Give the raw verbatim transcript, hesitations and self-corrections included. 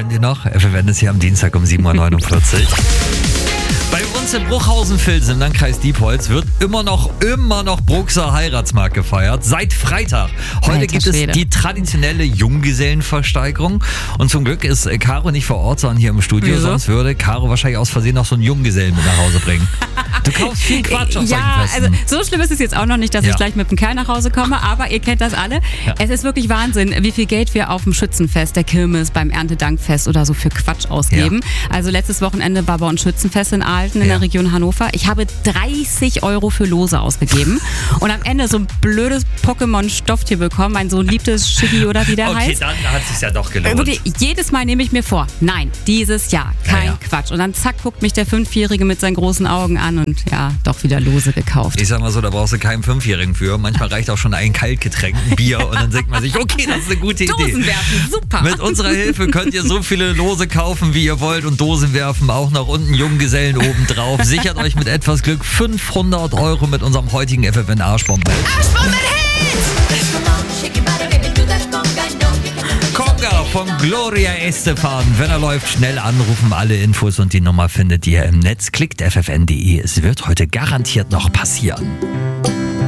kennt ihr noch? F F N ist hier am Dienstag um sieben Uhr neunundvierzig. Bei uns in Bruchhausen-Vilsen im Landkreis Diepholz wird immer noch, immer noch Bruxer Heiratsmarkt gefeiert. Seit Freitag. Heute Alter gibt Schwede. es die traditionelle Junggesellenversteigerung. Und zum Glück ist Caro nicht vor Ort, sondern hier im Studio. Wieso? Sonst würde Caro wahrscheinlich aus Versehen noch so einen Junggesellen mit nach Hause bringen. Du kaufst viel Quatsch auf solchen Ja, Festen. also so schlimm ist es jetzt auch noch nicht, dass Ja. ich gleich mit dem Kerl nach Hause komme, aber ihr kennt das alle. Ja. Es ist wirklich Wahnsinn, wie viel Geld wir auf dem Schützenfest, der Kirmes, beim Erntedankfest oder so für Quatsch ausgeben. Also letztes Wochenende war bei uns Schützenfest in Alten in Ja. der Region Hannover. Ich habe dreißig Euro für Lose ausgegeben und am Ende so ein blödes Pokémon-Stofftier bekommen, ein so liebtes Shiggy oder wie der Okay, heißt. dann hat es sich ja doch gelohnt. Wirklich, jedes Mal nehme ich mir vor, nein, dieses Jahr, kein Ja, ja. Quatsch. Und dann zack, guckt mich der Fünfjährige mit seinen großen Augen an und ja, doch wieder Lose gekauft. Ich sag mal so, da brauchst du keinen Fünfjährigen für. Manchmal reicht auch schon ein Kaltgetränk, ein Bier und dann denkt man sich, okay, das ist eine gute Idee. Dosen werfen, super. Mit unserer Hilfe könnt ihr so viele Lose kaufen, wie ihr wollt und Dosen werfen, auch noch unten Junggesellen oben drauf. Sichert euch mit etwas Glück fünfhundert Euro mit unserem heutigen F F N Arschbomben. Conga von Gloria Estefan. Wenn er läuft, schnell anrufen. Alle Infos und die Nummer findet ihr im Netz. Klickt F F N punkt de. Es wird heute garantiert noch passieren.